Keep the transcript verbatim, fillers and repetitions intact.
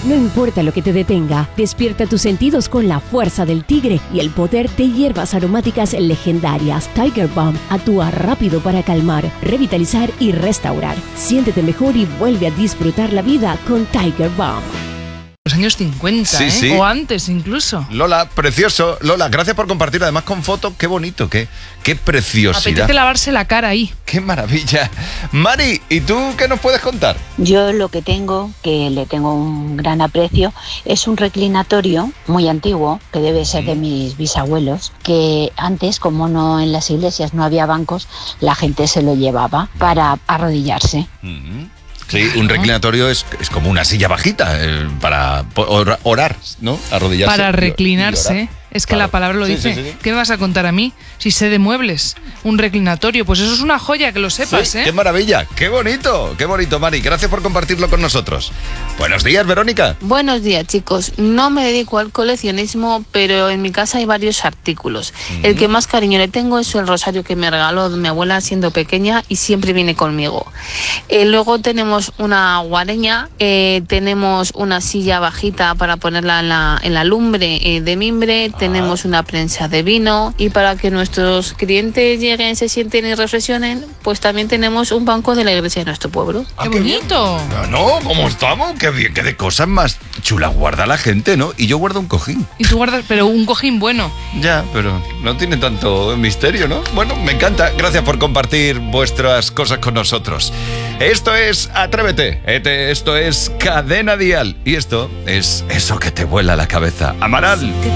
No importa lo que te detenga, despierta tus sentidos con la fuerza del tigre y el poder de hierbas aromáticas legendarias. Tiger Balm actúa rápido para calmar, revitalizar y restaurar. Siéntete mejor y vuelve a disfrutar la vida con Tiger Balm. Los años cincuenta, Sí, ¿eh? sí. O antes incluso. Lola, precioso. Lola, gracias por compartir, además con foto. Qué bonito, qué, qué preciosidad. Apetece lavarse la cara ahí. Qué maravilla. Mari, ¿y tú qué nos puedes contar? Yo lo que tengo, que le tengo un gran aprecio, es un reclinatorio muy antiguo, que debe ser de mis bisabuelos, que antes, como no en las iglesias no había bancos, la gente se lo llevaba para arrodillarse. Mm-hmm. Sí, un reclinatorio es, es como una silla bajita eh, para or- orar, ¿no? Arrodillarse. Para y- y reclinarse. orar. Es que Claro. la palabra lo Sí, dice. sí, sí. ¿Qué me vas a contar a mí? Si sé de muebles, un reclinatorio, pues eso es una joya, que lo sepas, Sí, ¿eh? ¡Qué maravilla! ¡Qué bonito! ¡Qué bonito, Mari! Gracias por compartirlo con nosotros. Buenos días, Verónica. Buenos días, chicos. No me dedico al coleccionismo, pero en mi casa hay varios artículos. Mm. El que más cariño le tengo es el rosario que me regaló mi abuela siendo pequeña y siempre viene conmigo. Eh, luego tenemos una guareña, eh, tenemos una silla bajita para ponerla en la, en la lumbre eh, de mimbre, Ah. tenemos una prensa de vino y para que nuestros clientes lleguen, se sienten y reflexionen, pues también tenemos un banco de la iglesia de nuestro pueblo. Ah, ¡Qué bien. bonito! No, no, ¿cómo estamos? ¡Qué bien! ¡Qué de cosas más chulas guarda la gente, ¿no? Y yo guardo un cojín. Y tú guardas, pero un cojín bueno. Ya, pero no tiene tanto misterio, ¿no? Bueno, me encanta. Gracias por compartir vuestras cosas con nosotros. Esto es Atrévete. Este- Esto es Cadena Dial. Y esto es eso que te vuela la cabeza. Amaral.